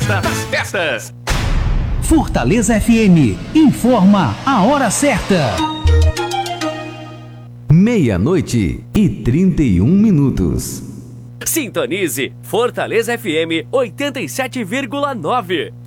festa das festas. Fortaleza FM informa a hora certa. 00:31. Sintonize Fortaleza FM 87,9.